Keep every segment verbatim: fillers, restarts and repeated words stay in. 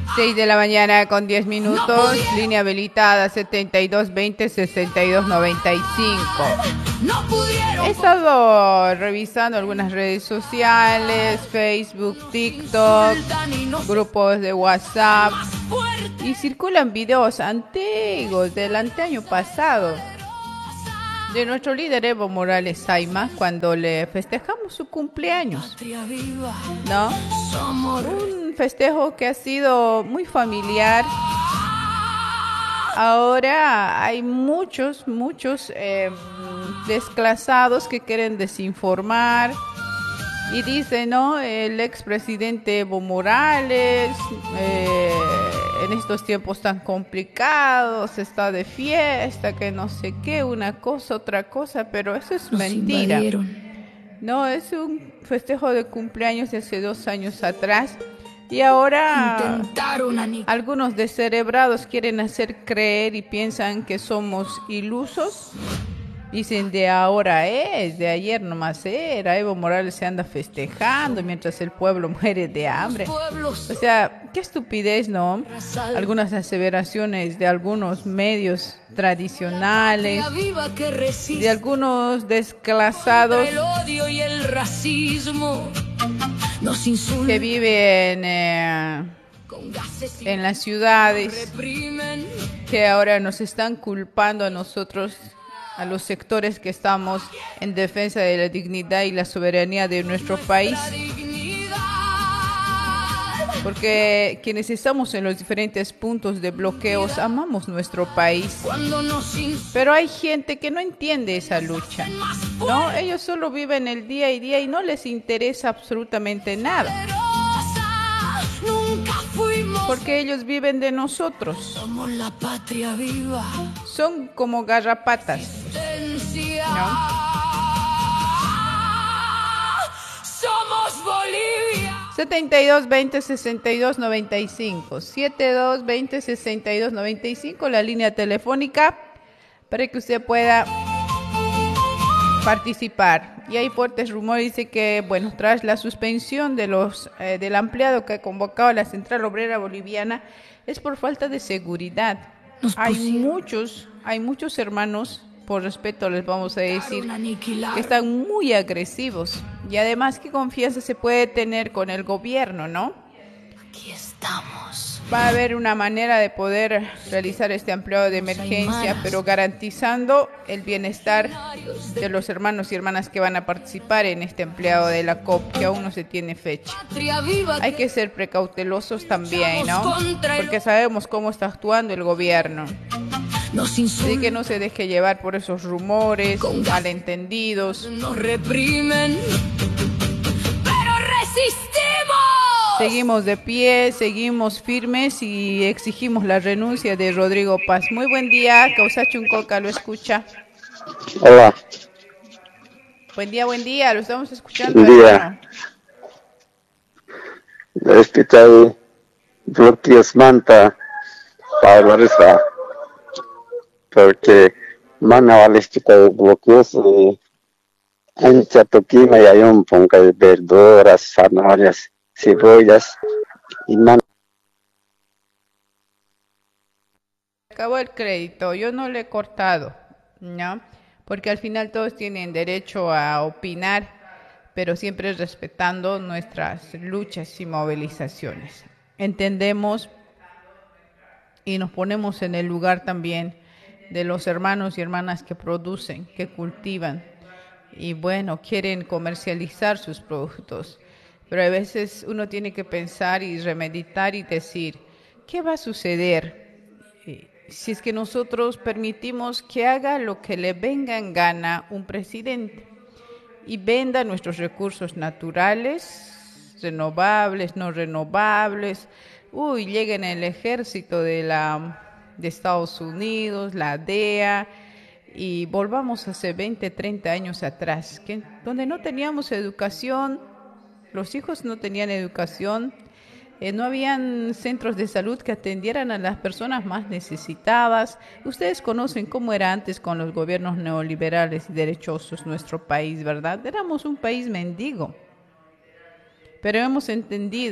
seis de la mañana con diez minutos, línea habilitada setenta y dos veinte sesenta y dos noventa y cinco. He estado revisando algunas redes sociales, Facebook, TikTok, grupos de WhatsApp, y circulan videos antiguos del anteaño pasado de nuestro líder Evo Morales Saima cuando le festejamos su cumpleaños, ¿no? Un festejo que ha sido muy familiar. Ahora hay muchos, muchos eh, desclasados que quieren desinformar y dicen, ¿no? El expresidente Evo Morales eh, en estos tiempos tan complicados está de fiesta, que no sé qué, una cosa, otra cosa, pero eso es Nos mentira. invadieron. No, es un festejo de cumpleaños de hace dos años atrás. Y ahora Intentaron aniquilar. algunos descerebrados quieren hacer creer y piensan que somos ilusos. Dicen de ahora es, de ayer nomás era. Evo Morales se anda festejando mientras el pueblo muere de hambre. O sea, qué estupidez, ¿no? Algunas aseveraciones de algunos medios tradicionales, de algunos desclasados El odio y el racismo nos insultan, que viven eh, con gases y en las ciudades, reprimen. que ahora nos están culpando a nosotros, a los sectores que estamos en defensa de la dignidad y la soberanía de nuestro país, porque quienes estamos en los diferentes puntos de bloqueos amamos nuestro país, Cuando nos pero hay gente que no entiende esa lucha, ¿no? Ellos solo viven el día a día y no les interesa absolutamente nada, insultan, nunca fuimos. porque ellos viven de nosotros. Somos la patria viva. Son como garrapatas, Resistencia. ¿no? Somos Bolivia. setenta y dos veinte sesenta y dos noventa y cinco, setenta y dos veinte sesenta y dos noventa y cinco, la línea telefónica para que usted pueda participar. Y hay fuertes rumores, dice que, bueno, tras la suspensión de los eh, del ampliado que ha convocado a la Central Obrera Boliviana, es por falta de seguridad. Nos Hay pusieron. muchos, hay muchos hermanos, por respeto les vamos a decir, Aniquilar. que están muy agresivos. Y además, ¿qué confianza se puede tener con el gobierno, no? Aquí estamos. Va a haber una manera de poder realizar este ampliado de emergencia, pero garantizando el bienestar de los hermanos y hermanas que van a participar en este ampliado de la C O P, que aún no se tiene fecha. Patria viva. Hay que ser precautelosos también, ¿no? Porque sabemos cómo está actuando el gobierno. Nos Así insultan. que no se deje llevar por esos rumores malentendidos. Nos reprimen. Pero resistimos. Seguimos de pie, seguimos firmes y exigimos la renuncia de Rodrigo Paz. Muy buen día, Causacho Coca lo escucha. Hola, Buen día, buen día, lo estamos escuchando. Buen día. hermano. hospital bloqueos manta para Risa, porque mana al hospital bloqueos ancha toquima y hay un poco de verduras, zanahorias, cebollas y man. Acabó el crédito, yo no le he cortado, ¿no? Porque al final todos tienen derecho a opinar, pero siempre respetando nuestras luchas y movilizaciones. Entendemos y nos ponemos en el lugar también de los hermanos y hermanas que producen, que cultivan y bueno, quieren comercializar sus productos. Pero a veces uno tiene que pensar y remeditar y decir, ¿qué va a suceder si es que nosotros permitimos que haga lo que le venga en gana un presidente y venda nuestros recursos naturales, renovables, no renovables? Uy, lleguen el ejército de la de Estados Unidos, la D E A, y volvamos hace veinte, treinta años atrás, que, donde no teníamos educación, los hijos no tenían educación, eh, no habían centros de salud que atendieran a las personas más necesitadas. Ustedes conocen cómo era antes con los gobiernos neoliberales y derechosos nuestro país, ¿verdad? Éramos un país mendigo, pero hemos entendido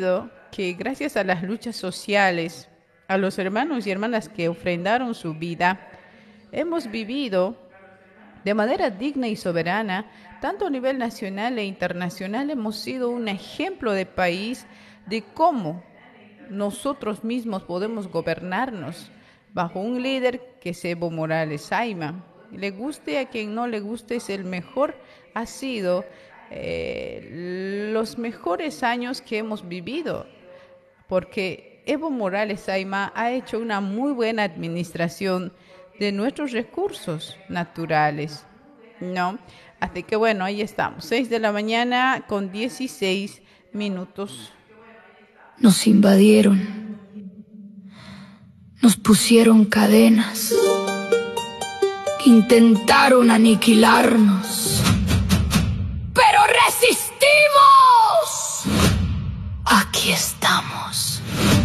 que gracias a las luchas sociales, a los hermanos y hermanas que ofrendaron su vida, hemos vivido de manera digna y soberana, tanto a nivel nacional e internacional. Hemos sido un ejemplo de país de cómo nosotros mismos podemos gobernarnos bajo un líder que es Evo Morales Ayma. Le guste a quien no le guste, es el mejor, ha sido eh, los mejores años que hemos vivido, porque Evo Morales Ayma ha hecho una muy buena administración de nuestros recursos naturales, ¿no? Así que bueno, ahí estamos, seis de la mañana con dieciséis minutos. Nos invadieron, nos pusieron cadenas, intentaron aniquilarnos, pero resistimos. Aquí estamos.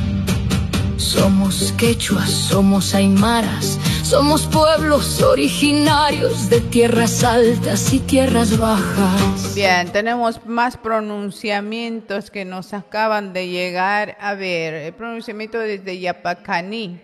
Somos quechuas, somos aymaras, somos pueblos originarios de tierras altas y tierras bajas. Bien, tenemos más pronunciamientos que nos acaban de llegar. A ver, el pronunciamiento desde Yapacaní,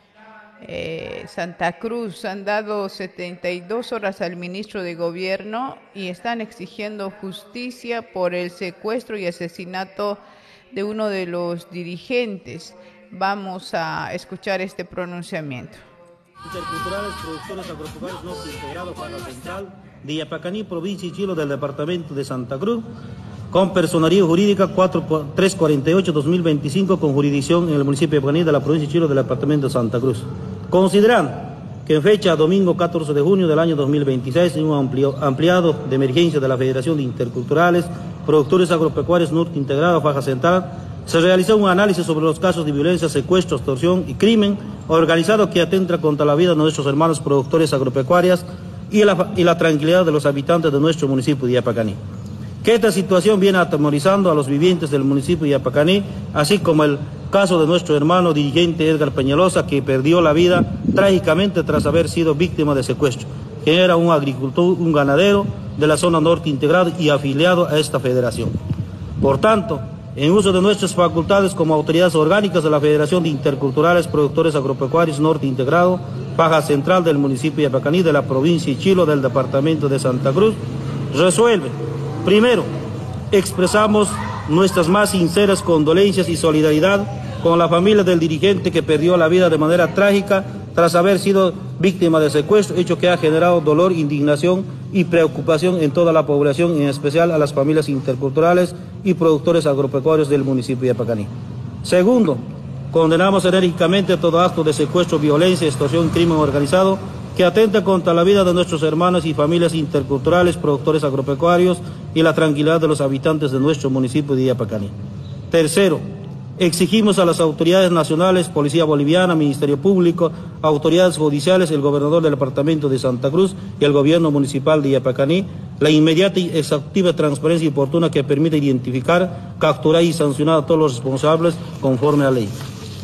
eh, Santa Cruz. Han dado setenta y dos horas al ministro de Gobierno y están exigiendo justicia por el secuestro y asesinato de uno de los dirigentes. Vamos a escuchar este pronunciamiento. Interculturales, productores agropecuarios no integrados para la central de Yapacaní, provincia y Chilo del departamento de Santa Cruz, con personería jurídica trescientos cuarenta y ocho barra dos mil veinticinco, con jurisdicción en el municipio de Yapacaní de la provincia de Chilo del departamento de Santa Cruz. Considerando que en fecha domingo catorce de junio del año dos mil veintiséis, en un amplio, ampliado de emergencia de la Federación de Interculturales, Productores Agropecuarios Norte Integrado, Faja Central, se realizó un análisis sobre los casos de violencia, secuestro, extorsión y crimen organizado que atenta contra la vida de nuestros hermanos productores agropecuarios y la, y la tranquilidad de los habitantes de nuestro municipio de Yapacaní. Que esta situación viene atemorizando a los vivientes del municipio de Yapacaní, así como el caso de nuestro hermano dirigente Edgar Peñalosa, que perdió la vida trágicamente tras haber sido víctima de secuestro, que era un agricultor, un ganadero de la zona norte integrado y afiliado a esta federación. Por tanto, en uso de nuestras facultades como autoridades orgánicas de la Federación de Interculturales Productores Agropecuarios Norte Integrado, Faja Central del municipio de Yapacaní, de la provincia de Chilo del departamento de Santa Cruz, resuelve: primero, expresamos nuestras más sinceras condolencias y solidaridad con la familia del dirigente que perdió la vida de manera trágica tras haber sido víctima de secuestro, hecho que ha generado dolor, indignación y preocupación en toda la población, en especial a las familias interculturales y productores agropecuarios del municipio de Yapacaní. Segundo, condenamos enérgicamente todo acto de secuestro, violencia, extorsión y crimen organizado que atenta contra la vida de nuestros hermanos y familias interculturales, productores agropecuarios y la tranquilidad de los habitantes de nuestro municipio de Yapacaní. Tercero, exigimos a las autoridades nacionales, Policía Boliviana, Ministerio Público, autoridades judiciales, el gobernador del departamento de Santa Cruz y el gobierno municipal de Yapacaní la inmediata y exhaustiva transparencia y oportuna que permita identificar, capturar y sancionar a todos los responsables conforme a ley.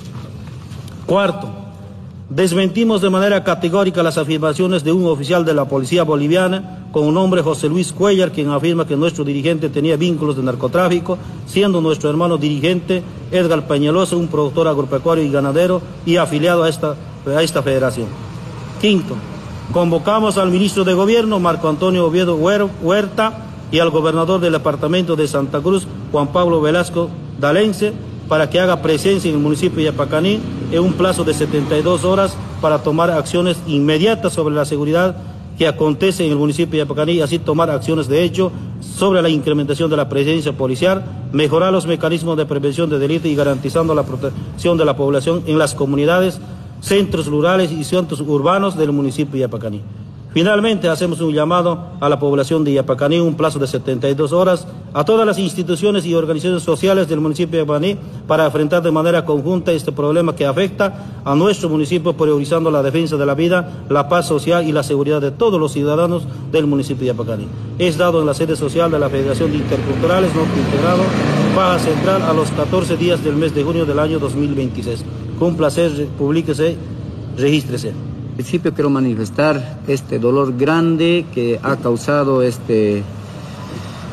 Cuarto, desmentimos de manera categórica las afirmaciones de un oficial de la Policía Boliviana con un nombre José Luis Cuellar, quien afirma que nuestro dirigente tenía vínculos de narcotráfico, siendo nuestro hermano dirigente Edgar Peñalosa un productor agropecuario y ganadero y afiliado a esta, a esta federación. Quinto, convocamos al ministro de Gobierno, Marco Antonio Oviedo Huerta, y al gobernador del departamento de Santa Cruz, Juan Pablo Velasco Dalense, para que haga presencia en el municipio de Yapacaní en un plazo de setenta y dos horas para tomar acciones inmediatas sobre la seguridad que acontece en el municipio de Yapacaní y así tomar acciones de hecho sobre la incrementación de la presencia policial, mejorar los mecanismos de prevención de delitos y garantizando la protección de la población en las comunidades, centros rurales y centros urbanos del municipio de Yapacaní. Finalmente, hacemos un llamado a la población de Yapacaní, un plazo de setenta y dos horas, a todas las instituciones y organizaciones sociales del municipio de Yapacaní para enfrentar de manera conjunta este problema que afecta a nuestro municipio, priorizando la defensa de la vida, la paz social y la seguridad de todos los ciudadanos del municipio de Yapacaní. Es dado en la sede social de la Federación de Interculturales Norte Integrado, Faja Central, a los catorce días del mes de junio del año dos mil veintiséis. Con un placer, publíquese, regístrese. En principio quiero manifestar este dolor grande que ha causado este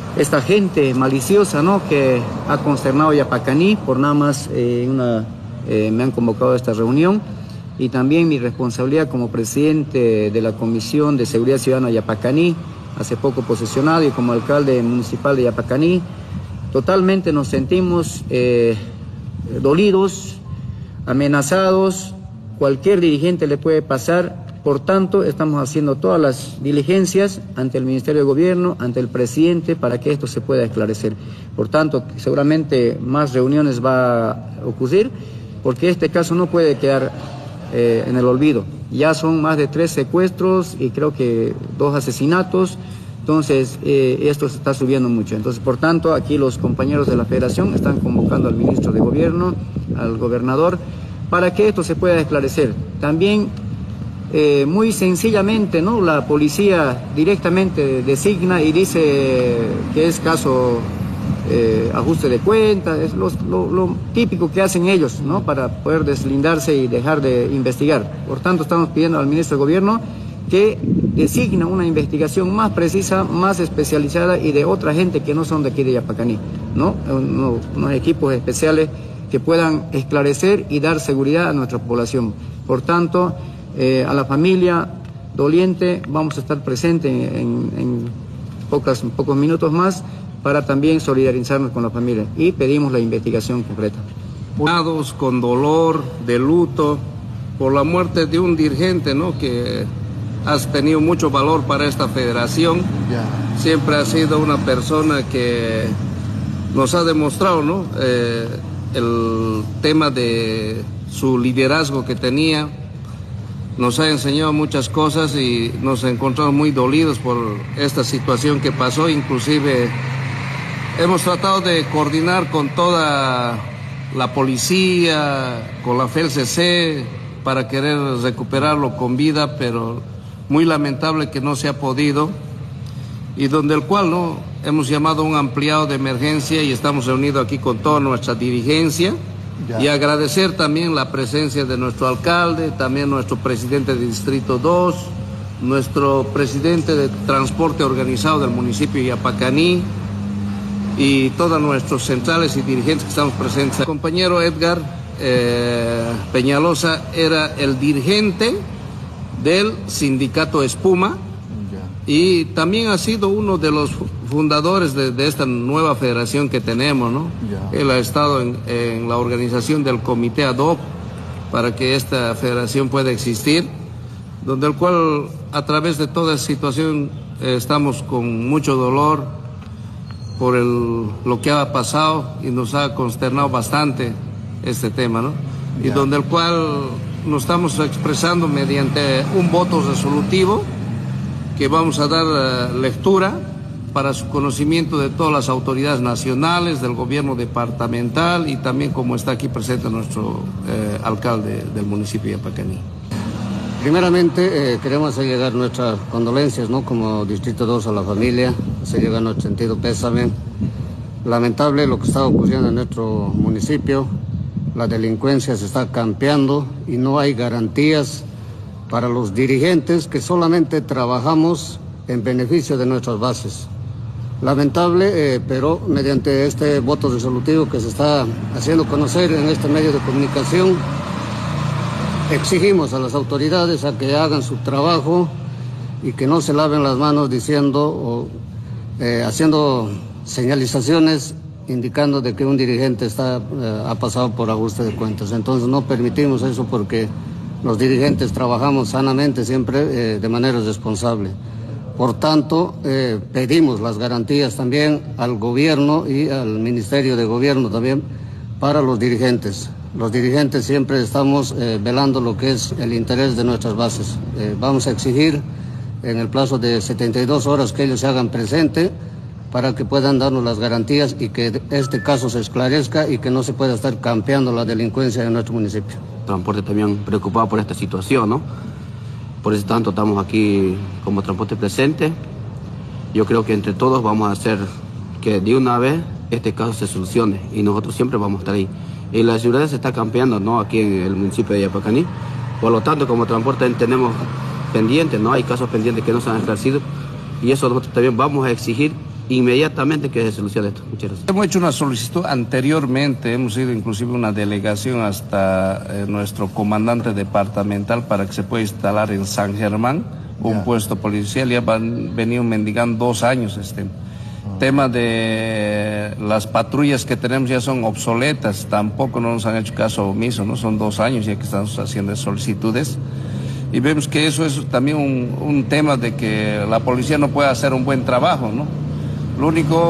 esta gente maliciosa, ¿no?, que ha consternado a Yapacaní. Por nada más eh, una, eh, me han convocado a esta reunión, y también mi responsabilidad como presidente de la Comisión de Seguridad Ciudadana de Yapacaní, hace poco posesionado, y como alcalde municipal de Yapacaní. Totalmente nos sentimos eh, dolidos, amenazados. Cualquier dirigente le puede pasar. Por tanto, estamos haciendo todas las diligencias ante el Ministerio de Gobierno, ante el presidente, para que esto se pueda esclarecer. Por tanto, seguramente más reuniones va a ocurrir, porque este caso no puede quedar eh, en el olvido. Ya son más de tres secuestros y creo que dos asesinatos. Entonces, eh, esto se está subiendo mucho. Entonces, por tanto, aquí los compañeros de la Federación están convocando al ministro de Gobierno, al gobernador, para que esto se pueda esclarecer. También, eh, muy sencillamente, ¿no?, la policía directamente designa y dice que es caso eh, ajuste de cuentas, es lo, lo, lo típico que hacen ellos, ¿no?, para poder deslindarse y dejar de investigar. Por tanto, estamos pidiendo al ministro de Gobierno que designa una investigación más precisa, más especializada y de otra gente que no son de aquí de Yapacaní, ¿no? Unos, unos equipos especiales que puedan esclarecer y dar seguridad a nuestra población. Por tanto, eh, a la familia doliente vamos a estar presentes en, en, en pocas, pocos minutos más para también solidarizarnos con la familia, y pedimos la investigación completa. Con dolor, de luto, por la muerte de un dirigente, ¿no?, que has tenido mucho valor para esta federación. Yeah. Siempre ha sido una persona que nos ha demostrado, ¿no?, eh, el tema de su liderazgo que tenía. Nos ha enseñado muchas cosas y nos encontramos muy dolidos por esta situación que pasó. Inclusive hemos tratado de coordinar con toda la policía, con la F E L C C, para querer recuperarlo con vida, pero muy lamentable que no se ha podido, y donde el cual, ¿no?, hemos llamado a un ampliado de emergencia y estamos reunidos aquí con toda nuestra dirigencia. Ya. Y agradecer también la presencia de nuestro alcalde, también nuestro presidente de Distrito dos, nuestro presidente de Transporte Organizado del municipio de Yapacaní, y todos nuestros centrales y dirigentes que estamos presentes. El compañero Edgar eh, Peñalosa era el dirigente del sindicato Espuma, y también ha sido uno de los fundadores de, de esta nueva federación que tenemos, ¿no? Yeah. Él ha estado en, en la organización del comité ad hoc para que esta federación pueda existir, donde el cual a través de toda esta situación eh, estamos con mucho dolor por el, lo que ha pasado, y nos ha consternado bastante este tema, ¿no? Yeah. Y donde el cual nos estamos expresando mediante un voto resolutivo que vamos a dar uh, lectura para su conocimiento de todas las autoridades nacionales, del gobierno departamental, y también como está aquí presente nuestro eh, alcalde del municipio de Yapacaní. Primeramente, eh, queremos hacer llegar nuestras condolencias, ¿no?, como Distrito dos a la familia, hacer llegar nuestro sentido pésame. Lamentable lo que está ocurriendo en nuestro municipio. La delincuencia se está campeando y no hay garantías para los dirigentes que solamente trabajamos en beneficio de nuestras bases. Lamentable, eh, pero mediante este voto resolutivo que se está haciendo conocer en este medio de comunicación, exigimos a las autoridades a que hagan su trabajo y que no se laven las manos diciendo o eh, haciendo señalizaciones indicando de que un dirigente está, eh, ha pasado por ajuste de cuentas. Entonces no permitimos eso, porque los dirigentes trabajamos sanamente siempre eh, de manera responsable. Por tanto, eh, pedimos las garantías también al gobierno y al Ministerio de Gobierno también para los dirigentes. Los dirigentes siempre estamos eh, velando lo que es el interés de nuestras bases. Eh, vamos a exigir en el plazo de setenta y dos horas que ellos se hagan presente para que puedan darnos las garantías y que este caso se esclarezca y que no se pueda estar campeando la delincuencia en nuestro municipio. Transporte también preocupado por esta situación, ¿no? Por eso tanto estamos aquí como Transporte presente. Yo creo que entre todos vamos a hacer que de una vez este caso se solucione, y nosotros siempre vamos a estar ahí. Y la ciudad se está campeando, ¿no?, aquí en el municipio de Yapacaní. Por lo tanto, como Transporte tenemos pendientes, ¿no? Hay casos pendientes que no se han esclarecido, y eso nosotros también vamos a exigir inmediatamente que se solucione esto. Muchas gracias. Hemos hecho una solicitud anteriormente, hemos ido inclusive una delegación hasta eh, nuestro comandante departamental para que se pueda instalar en San Germán un yeah. puesto policial. Ya van venido mendigando dos años este. Uh-huh. Tema de las patrullas que tenemos ya son obsoletas, tampoco no nos han hecho caso omiso, ¿no? Son dos años ya que estamos haciendo solicitudes. Y vemos que eso es también un, un tema de que la policía no puede hacer un buen trabajo, ¿no? Lo único